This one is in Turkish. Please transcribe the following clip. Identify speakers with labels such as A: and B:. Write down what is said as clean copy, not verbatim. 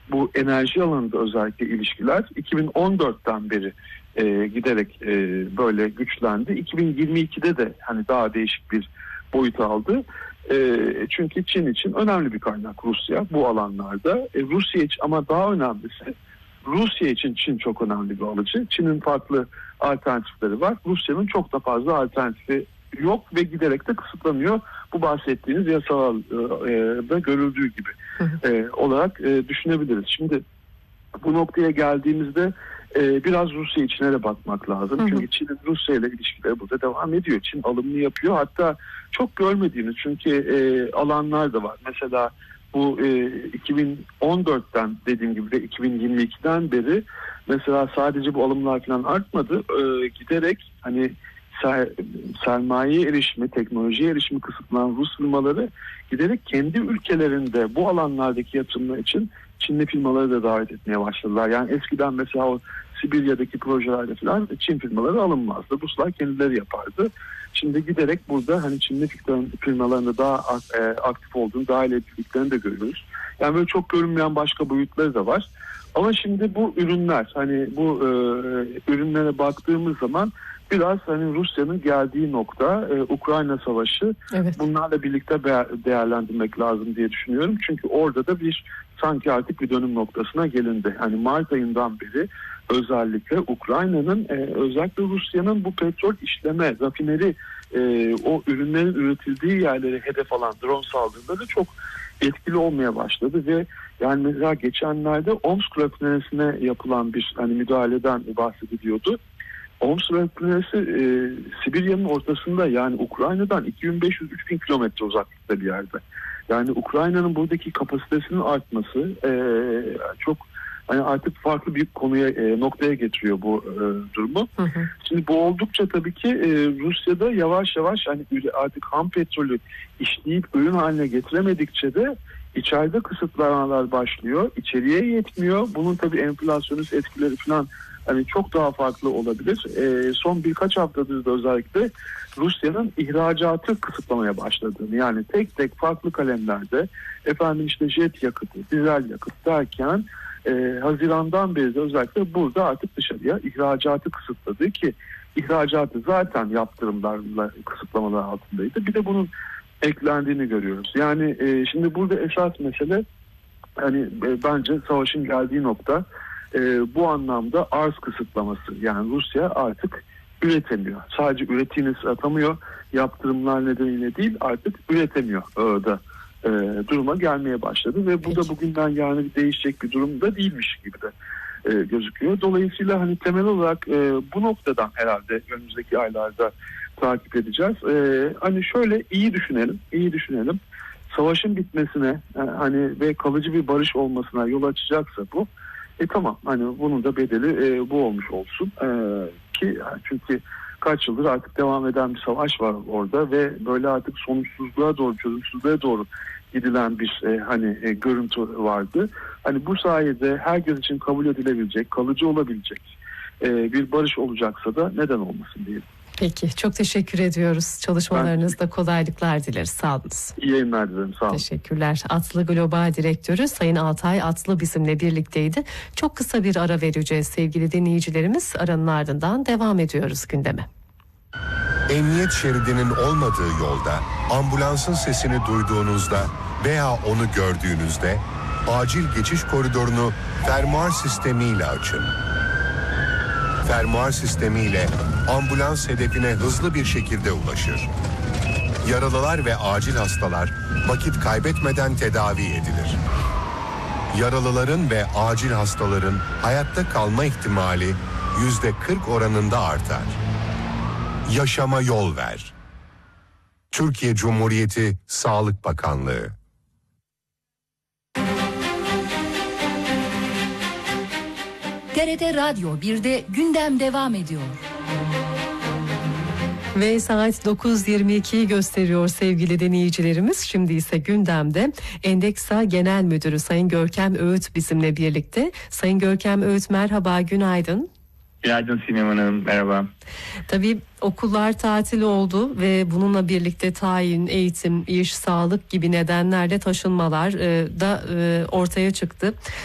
A: bu enerji alanında özellikle ilişkiler 2014'ten beri giderek böyle güçlendi. 2022'de de hani daha değişik bir boyut aldı. Çünkü Çin için önemli bir kaynak Rusya bu alanlarda. Rusya için, ama daha önemlisi Rusya için Çin çok önemli bir alıcı. Çin'in farklı alternatifleri var. Rusya'nın çok da fazla alternatifi yok ve giderek de kısıtlanıyor. Bu bahsettiğiniz yasalda görüldüğü gibi olarak düşünebiliriz. Şimdi bu noktaya geldiğimizde biraz Rusya içine de bakmak lazım. Çünkü Çin'in Rusya ile ilişkileri burada devam ediyor. Çin alımını yapıyor. Hatta çok görmediğimiz çünkü alanlar da var. Mesela bu 2014'ten dediğim gibi de 2022'den beri mesela sadece bu alımlar falan artmadı. Giderek hani sermaye erişimi, teknolojiye erişimi kısıtlanan Rus firmaları giderek kendi ülkelerinde bu alanlardaki yatırımlar için Çinli firmaları da davet etmeye başladılar. Yani eskiden mesela o Sibirya'daki projelerde falan Çin firmaları alınmazdı. Ruslar kendileri yapardı. Şimdi giderek burada hani Çinli firmalarında daha aktif olduğunu, dahil edildiklerini de görüyoruz. Yani böyle çok görünmeyen başka boyutları da var. Ama şimdi bu ürünler, hani bu ürünlere baktığımız zaman biraz hani Rusya'nın geldiği nokta Ukrayna Savaşı, bunlarla birlikte değerlendirmek lazım diye düşünüyorum. Çünkü orada da sanki artık bir dönüm noktasına gelindi. Hani Mart ayından beri özellikle Ukrayna'nın özellikle Rusya'nın bu petrol işleme, rafineri, o ürünlerin üretildiği yerleri hedef alan drone saldırıları çok etkili olmaya başladı ve yani mesela geçenlerde Omsk rafinerisine yapılan bir hani müdahaleden bahsediliyordu. Omsk rafinerisi Sibirya'nın ortasında, yani Ukrayna'dan 2500-3000 kilometre uzaklıkta bir yerde. Yani Ukrayna'nın buradaki kapasitesinin artması çok hani artık farklı bir noktaya getiriyor bu durumu. Şimdi bu oldukça tabii ki Rusya'da yavaş yavaş hani artık ham petrolü işleyip ürün haline getiremedikçe de içeride kısıtlamalar başlıyor. İçeriye yetmiyor. Bunun tabii enflasyonist etkileri falan hani çok daha farklı olabilir. Son birkaç haftadır da özellikle Rusya'nın ihracatı kısıtlamaya başladığını, yani tek tek farklı kalemlerde işte jet yakıtı, dizel yakıt derken Haziran'dan beri de özellikle burada artık dışarıya ihracatı kısıtladı ki ihracatı zaten yaptırımlarla kısıtlamalar altındaydı. Bir de bunun eklendiğini görüyoruz. Yani şimdi burada esas mesele hani bence savaşın geldiği nokta bu anlamda arz kısıtlaması. Yani Rusya artık üretemiyor. Sadece ürettiğini satamıyor. Yaptırımlar nedeniyle değil, artık üretemiyor da duruma gelmeye başladı ve bu da bugünden yarına değişecek bir durum da değilmiş gibi de gözüküyor. Dolayısıyla hani temel olarak bu noktadan herhalde önümüzdeki aylarda takip edeceğiz. Hani şöyle iyi düşünelim. Savaşın bitmesine hani ve kalıcı bir barış olmasına yol açacaksa bu tamam, hani bunun da bedeli bu olmuş olsun ki çünkü kaç yıldır artık devam eden bir savaş var orada ve böyle artık sonuçsuzluğa doğru, çözümsüzlüğe doğru gidilen bir hani görüntü vardı. Hani bu sayede herkes için kabul edilebilecek, kalıcı olabilecek bir barış olacaksa da neden olmasın diye.
B: Peki, çok teşekkür ediyoruz. Çalışmalarınızda kolaylıklar dileriz. Sağ olunuz.
A: İyi yayınlar dilerim. Sağ olun.
B: Teşekkürler. Atlı Global Direktörü Sayın Altay Atlı bizimle birlikteydi. Çok kısa bir ara vereceğiz sevgili dinleyicilerimiz. Aranın ardından devam ediyoruz gündeme.
C: Emniyet şeridinin olmadığı yolda ambulansın sesini duyduğunuzda veya onu gördüğünüzde acil geçiş koridorunu fermuar sistemiyle açın. Fermuar sistemiyle ambulans hedefine hızlı bir şekilde ulaşır. Yaralılar ve acil hastalar vakit kaybetmeden tedavi edilir. Yaralıların ve acil hastaların hayatta kalma ihtimali %40 oranında artar. Yaşama yol ver. Türkiye Cumhuriyeti Sağlık Bakanlığı.
D: TRT Radyo 1'de gündem devam ediyor.
B: Ve saat 9.22'yi gösteriyor sevgili dinleyicilerimiz. Şimdi ise gündemde Endeksa Genel Müdürü Sayın Görkem Öğüt bizimle birlikte. Sayın Görkem Öğüt, merhaba, günaydın.
E: Günaydın Sinem Hanım, merhaba.
B: Tabii okullar tatil oldu ve bununla birlikte tayin, eğitim, iş, sağlık gibi nedenlerle taşınmalar da ortaya çıktı.